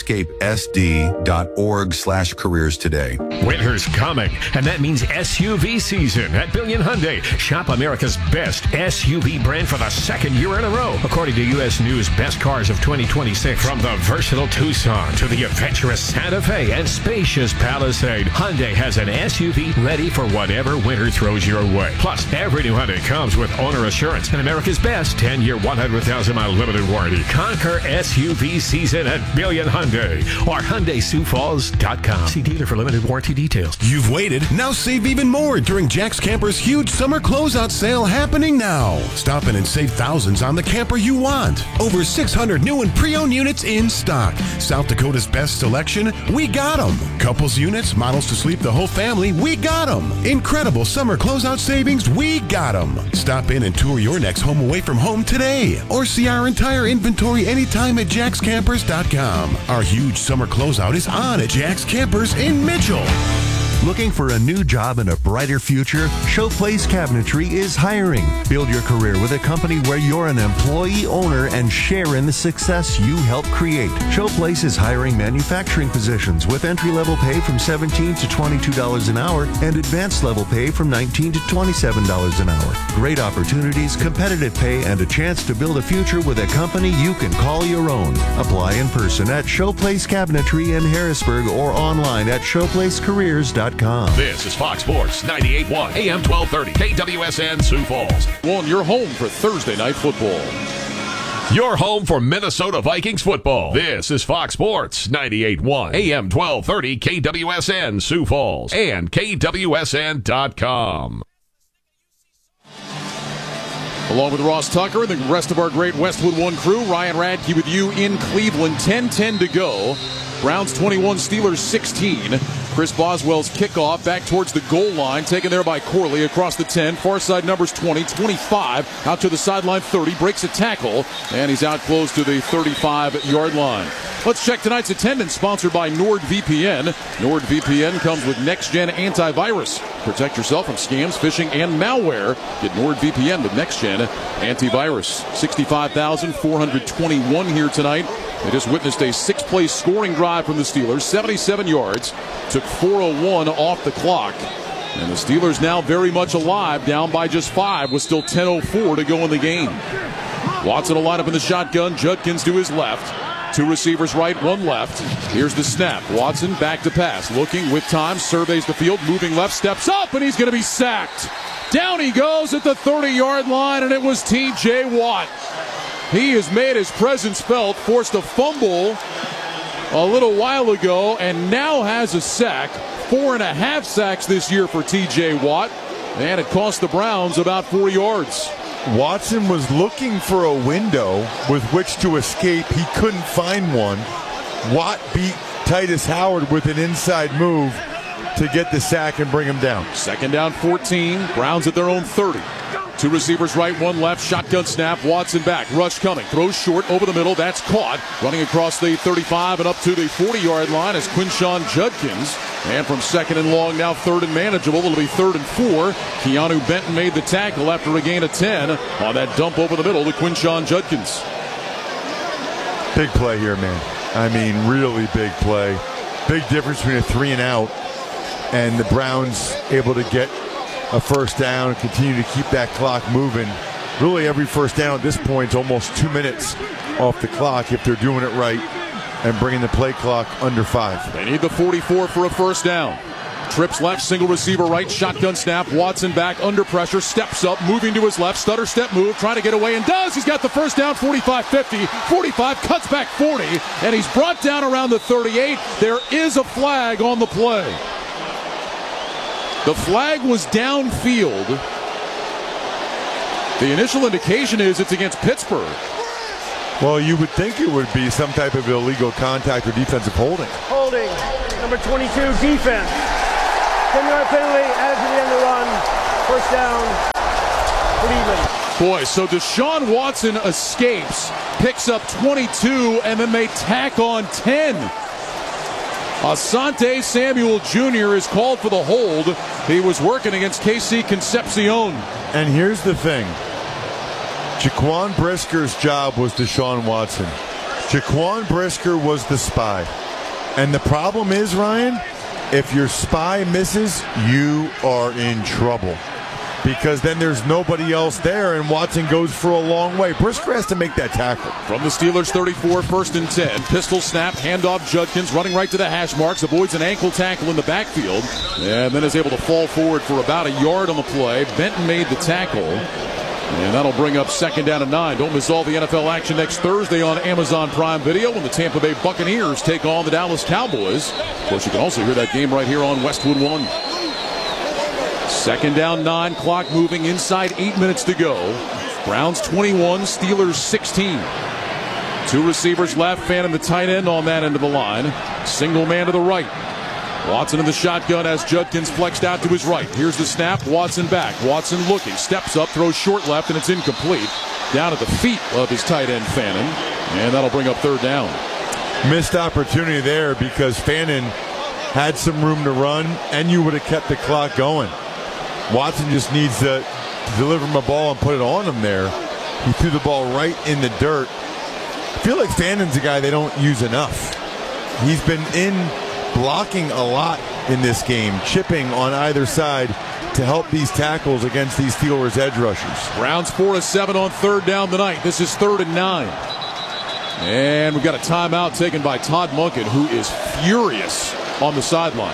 lifescapesd.org slash careers today. Winter's coming, and that means S U V season at Billion Hyundai. Shop America's best S U V brand for the second year in a row, according to U S News Best Cars of twenty twenty-six. From the versatile Tucson to the adventurous Santa Fe and spacious Palisade, Hyundai has an S U V ready for whatever winter throws your way. Plus, every new Hyundai comes with owner assurance and America's best ten-year, one hundred thousand mile limited warranty. Conquer S U V season at Billion Hyundai or Hyundai Sioux Falls dot com. See dealer for limited warranty details. You've waited. Now save even more during Jack's Camper's huge summer closeout sale happening now. Stop in and save thousands on the camper you want. Over six hundred new and pre-owned units in stock. South Dakota's best selection, we got them. Couples units, models to sleep the whole family, we got them. Incredible summer closeout savings, we got them. Stop in and tour your next home away from home today. Or see our entire inventory anytime at jacks campers dot com. Our huge summer closeout is on at Jack's Campers in Mitchell. Looking for a new job and a brighter future? Showplace Cabinetry is hiring. Build your career with a company where you're an employee owner and share in the success you help create. Showplace is hiring manufacturing positions with entry-level pay from seventeen dollars to twenty-two dollars an hour and advanced level pay from nineteen dollars to twenty-seven dollars an hour. Great opportunities, competitive pay, and a chance to build a future with a company you can call your own. Apply in person at Showplace Cabinetry in Harrisburg or online at showplace careers dot com. This is Fox Sports ninety-eight point one A M twelve thirty K W S N Sioux Falls. Well, you're home for Thursday night football. Your home for Minnesota Vikings football. This is Fox Sports ninety-eight point one A M twelve thirty K W S N Sioux Falls and K W S N dot com. Along with Ross Tucker and the rest of our great Westwood One crew, Ryan Radke with you in Cleveland. ten ten to go. Browns twenty-one, Steelers sixteen. Chris Boswell's kickoff back towards the goal line, taken there by Corley across the ten. Far side numbers twenty, twenty-five, out to the sideline thirty, breaks a tackle, and he's out close to the thirty-five-yard line. Let's check tonight's attendance, sponsored by NordVPN. NordVPN comes with next-gen antivirus. Protect yourself from scams, phishing, and malware. Get NordVPN with next-gen antivirus. sixty-five thousand four hundred twenty-one here tonight. They just witnessed a six-play scoring drive from the Steelers, seventy-seven yards. Took four oh one off the clock. And the Steelers now very much alive, down by just five with still ten oh four to go in the game. Watson will line up in the shotgun. Judkins to his left. Two receivers right, one left. Here's the snap. Watson back to pass. Looking with time, surveys the field, moving left, steps up, and he's going to be sacked. Down he goes at the thirty-yard line, and it was T J Watt. He has made his presence felt, forced a fumble a little while ago, and now has a sack. Four and a half sacks this year for T J Watt, and it cost the Browns about four yards. Watson was looking for a window with which to escape. He couldn't find one. Watt beat Titus Howard with an inside move to get the sack and bring him down. Second down, fourteen. Browns at their own thirty. Two receivers right, one left. Shotgun snap. Watson back. Rush coming. Throws short over the middle. That's caught. Running across the thirty-five and up to the forty-yard line is Quinshawn Judkins. And from second and long, now third and manageable. It'll be third and four. Keanu Benton made the tackle after a gain of ten on that dump over the middle to Quinshawn Judkins. Big play here, man. I mean, really big play. Big difference between a three and out and the Browns able to get a first down and continue to keep that clock moving. Really, every first down at this point is almost two minutes off the clock if they're doing it right. and bringing the play clock under five. They need the forty-four for a first down. Trips left, single receiver right, shotgun snap. Watson back under pressure, steps up, moving to his left, stutter step move, trying to get away, and does. He's got the first down, forty-five fifty, forty-five, cuts back forty, and he's brought down around the thirty-eight. There is a flag on the play. The flag was downfield. The initial indication is it's against Pittsburgh. Well, you would think it would be some type of illegal contact or defensive holding. Holding, number twenty-two, defense. ten-yard penalty, added to the end of the run. First down, Cleveland. Boy, so Deshaun Watson escapes, picks up twenty-two, and then they tack on ten. Asante Samuel Junior is called for the hold. He was working against K C Concepcion. And here's the thing. Jaquan Brisker's job was Deshaun Watson. Jaquan Brisker was the spy. And the problem is, Ryan, if your spy misses, you are in trouble. Because then there's nobody else there, and Watson goes for a long way. Brisker has to make that tackle. From the Steelers' thirty-four, first and ten. Pistol snap, handoff Judkins, running right to the hash marks, avoids an ankle tackle in the backfield, and then is able to fall forward for about a yard on the play. Benton made the tackle, and that'll bring up second down and nine. Don't miss all the N F L action next Thursday on Amazon Prime Video when the Tampa Bay Buccaneers take on the Dallas Cowboys. Of course, you can also hear that game right here on Westwood One. Second down, nine, clock moving, inside eight minutes to go. Browns twenty-one, Steelers sixteen. Two receivers left, Fan and the tight end on that end of the line. Single man to the right. Watson in the shotgun as Judkins flexed out to his right. Here's the snap, Watson back. Watson looking, steps up, throws short left, and it's incomplete. Down at the feet of his tight end, Fannin, and that'll bring up third down. Missed opportunity there because Fannin had some room to run, and you would have kept the clock going. Watson just needs to deliver him a ball and put it on him there. He threw the ball right in the dirt. I feel like Fannin's a guy they don't use enough. He's been in blocking a lot in this game, chipping on either side to help these tackles against these Steelers edge rushers. Browns four to seven on third down tonight. This is third and nine. And we've got a timeout taken by Todd Monken, who is furious on the sideline.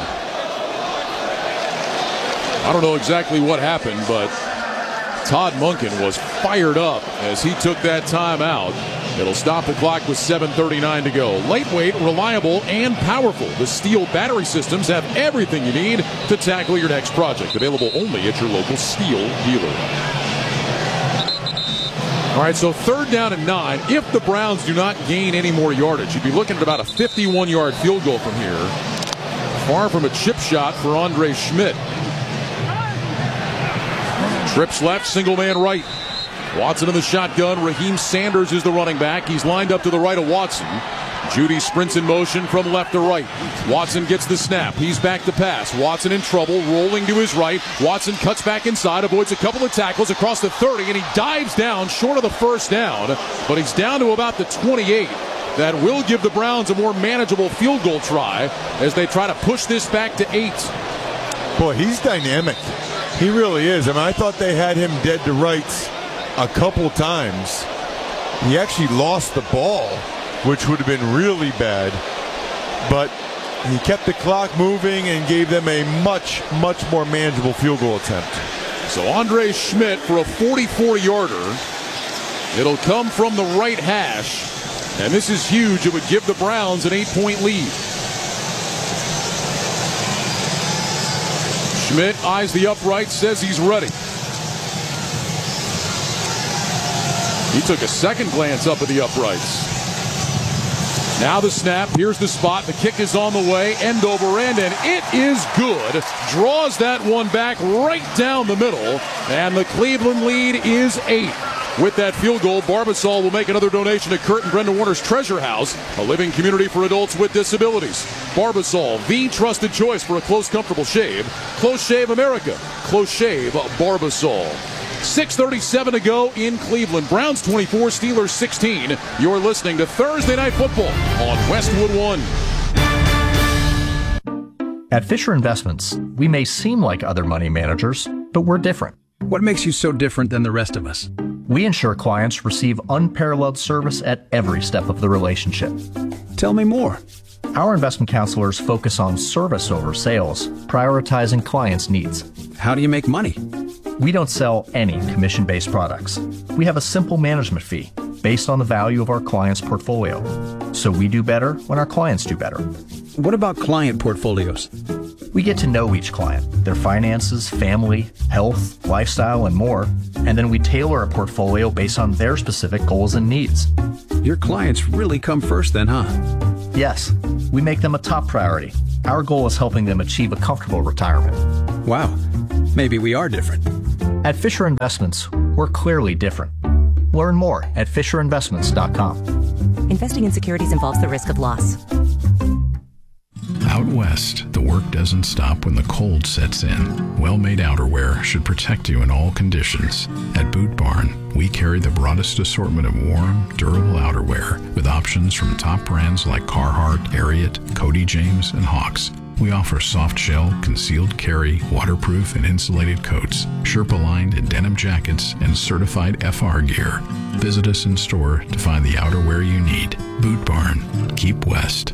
I don't know exactly what happened, but Todd Monken was fired up as he took that timeout. It'll stop the clock with seven thirty-nine to go. Lightweight, reliable, and powerful. The Steel battery systems have everything you need to tackle your next project. Available only at your local Steel dealer. All right, so third down and nine. If the Browns do not gain any more yardage, you'd be looking at about a fifty-one-yard field goal from here. Far from a chip shot for Andre Schmidt. Trips left, single man right. Watson in the shotgun. Raheem Sanders is the running back. He's lined up to the right of Watson. Judy sprints in motion from left to right. Watson gets the snap. He's back to pass. Watson in trouble, rolling to his right. Watson cuts back inside, avoids a couple of tackles across the thirty, and he dives down short of the first down. But he's down to about the twenty-eight. That will give the Browns a more manageable field goal try as they try to push this back to eight. Boy, he's dynamic. He really is. I mean, I thought they had him dead to rights a couple times. He actually lost the ball, which would have been really bad. But he kept the clock moving and gave them a much, much more manageable field goal attempt. So Andre Schmidt for a forty-four-yarder. It'll come from the right hash. And this is huge. It would give the Browns an eight-point lead. Schmidt eyes the upright, says he's ready. He took a second glance up at the uprights. Now the snap. Here's the spot. The kick is on the way. End over end, and it is good. Draws that one back right down the middle. And the Cleveland lead is eight. With that field goal, Barbasol will make another donation to Kurt and Brenda Warner's Treasure House, a living community for adults with disabilities. Barbasol, the trusted choice for a close, comfortable shave. Close Shave America. Close Shave Barbasol. six thirty-seven to go in Cleveland. Browns twenty-four, Steelers sixteen. You're listening to Thursday Night Football on Westwood One. At Fisher Investments, we may seem like other money managers, but we're different. What makes you so different than the rest of us? We ensure clients receive unparalleled service at every step of the relationship. Tell me more. Our investment counselors focus on service over sales, prioritizing clients' needs. How do you make money? We don't sell any commission-based products. We have a simple management fee based on the value of our client's portfolio. So we do better when our clients do better. What about client portfolios? We get to know each client, their finances, family, health, lifestyle, and more, and then we tailor a portfolio based on their specific goals and needs. Your clients really come first then, huh? Yes, we make them a top priority. Our goal is helping them achieve a comfortable retirement. Wow, maybe we are different. At Fisher Investments, we're clearly different. Learn more at fisher investments dot com. Investing in securities involves the risk of loss. Out west, the work doesn't stop when the cold sets in. Well-made outerwear should protect you in all conditions. At Boot Barn, we carry the broadest assortment of warm, durable outerwear with options from top brands like Carhartt, Ariat, Cody James, and Hawks. We offer soft shell, concealed carry, waterproof and insulated coats, Sherpa-lined and denim jackets, and certified F R gear. Visit us in store to find the outerwear you need. Boot Barn. Keep west.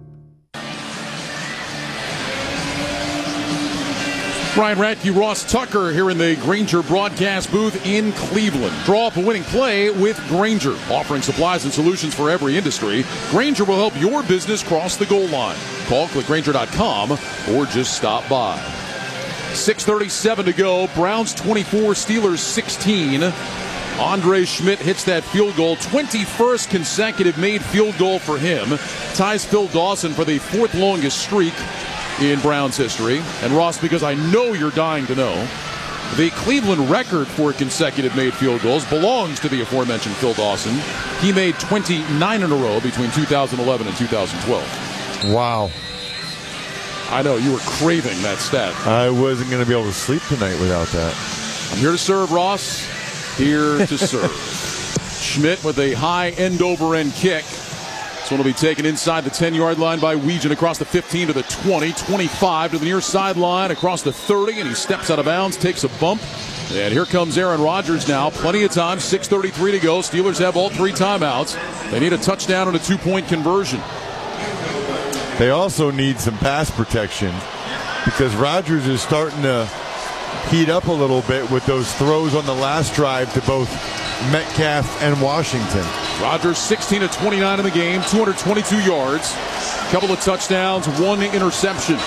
Brian Radke, Ross Tucker here in the Grainger broadcast booth in Cleveland. Draw up a winning play with Grainger, offering supplies and solutions for every industry. Grainger will help your business cross the goal line. Call, click Grainger dot com, or just stop by. six thirty-seven to go. Browns twenty-four, Steelers sixteen. Andre Schmidt hits that field goal. twenty-first consecutive made field goal for him. Ties Phil Dawson for the fourth longest streak in Browns history. And Ross, because I know you're dying to know, the Cleveland record for consecutive made field goals belongs to the aforementioned Phil Dawson. He made twenty-nine in a row between two thousand eleven and two thousand twelve. Wow. I know, you were craving that stat. I wasn't going to be able to sleep tonight without that. I'm here to serve, Ross. Here to serve. Schmidt with a high end-over-end kick. This one will be taken inside the ten-yard line by Weegan across the fifteen to the twenty, twenty-five to the near sideline, across the thirty, and he steps out of bounds, takes a bump. And here comes Aaron Rodgers now. Plenty of time, six thirty-three to go. Steelers have all three timeouts. They need a touchdown and a two-point conversion. They also need some pass protection because Rodgers is starting to heat up a little bit with those throws on the last drive to both Metcalf and Washington. Rodgers sixteen of twenty-nine in the game, two hundred twenty-two yards, a couple of touchdowns, one interception.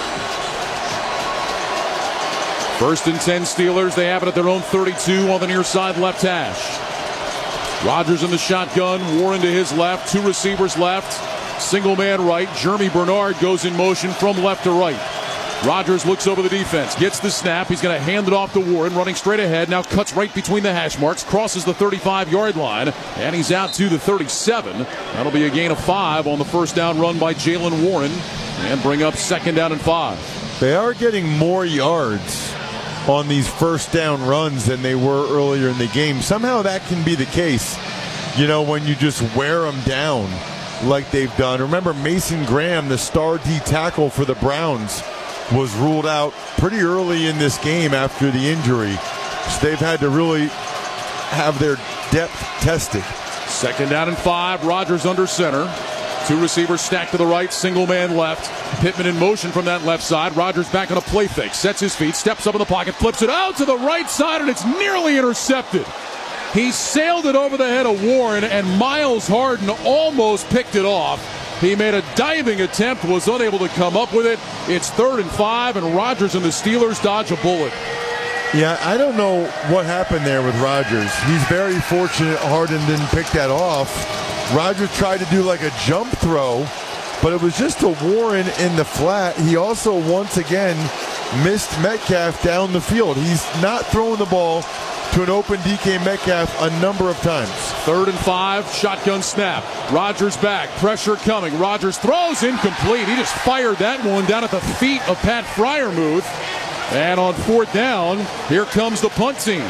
First and ten Steelers. They have it at their own thirty-two on the near side left hash. Rodgers in the shotgun, Warren to his left, two receivers left, single man right. Jeremy Bernard goes in motion from left to right. Rodgers looks over the defense, gets the snap. He's going to hand it off to Warren, running straight ahead. Now cuts right between the hash marks, crosses the thirty-five-yard line, and he's out to the thirty-seven. That'll be a gain of five on the first down run by Jaylen Warren, and bring up second down and five. They are getting more yards on these first down runs than they were earlier in the game. Somehow that can be the case, you know, when you just wear them down like they've done. Remember, Mason Graham, the star D tackle for the Browns, was ruled out pretty early in this game after the injury. So they've had to really have their depth tested. Second down and five. Rodgers under center. Two receivers stacked to the right, single man left. Pittman in motion from that left side. Rodgers back on a play fake, sets his feet, steps up in the pocket, flips it out to the right side, and it's nearly intercepted. He sailed it over the head of Warren, and Miles Harden almost picked it off. He made a diving attempt, was unable to come up with it. It's third and five, and Rodgers and the Steelers dodge a bullet. Yeah, I don't know what happened there with Rodgers. He's very fortunate Harden didn't pick that off. Rodgers tried to do like a jump throw, but it was just a Warren in the flat. He also, once again, missed Metcalf down the field. He's not throwing the ball to an open D K Metcalf a number of times. Third and five, shotgun snap. Rodgers back, pressure coming. Rodgers throws incomplete. He just fired that one down at the feet of Pat Freiermuth. And on fourth down, here comes the punt team.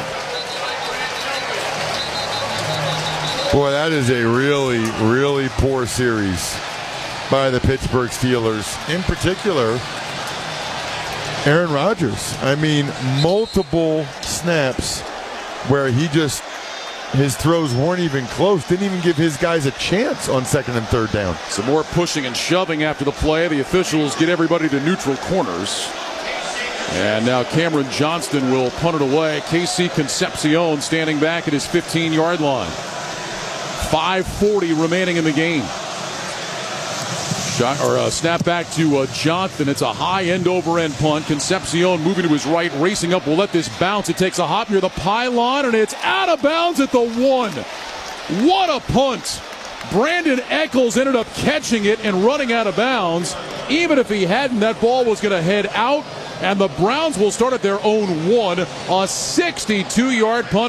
Boy, that is a really, really poor series by the Pittsburgh Steelers. In particular, Aaron Rodgers. I mean, multiple snaps where he just his throws weren't even close. Didn't even give his guys a chance on second and third down. Some more pushing and shoving after the play. The officials get everybody to neutral corners. And now Cameron Johnston will punt it away. Casey Concepcion standing back at his fifteen-yard line. five forty remaining in the game. Shot, or uh, snap back to uh, Johnson. It's a high end over end punt. Concepcion moving to his right, racing up. Will let this bounce. It takes a hop near the pylon, and it's out of bounds at the one. What a punt! Brandon Eccles ended up catching it and running out of bounds. Even if he hadn't, that ball was going to head out, and the Browns will start at their own one. A sixty-two-yard punt.